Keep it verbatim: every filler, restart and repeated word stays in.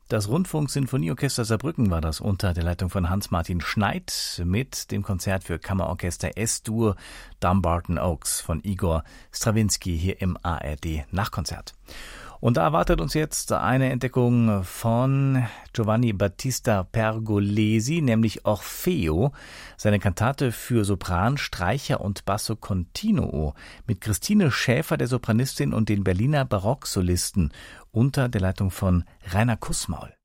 Das Rundfunk-Sinfonieorchester Saarbrücken war das unter der Leitung von Hans-Martin Schneid mit dem Konzert für Kammerorchester S-Dur Dumbarton Oaks von Igor Strawinski hier im A R D Nachkonzert. Und da erwartet uns jetzt eine Entdeckung von Giovanni Battista Pergolesi, nämlich Orfeo, seine Kantate für Sopran, Streicher und Basso Continuo mit Christine Schäfer, der Sopranistin, und den Berliner Barocksolisten unter der Leitung von Rainer Kussmaul.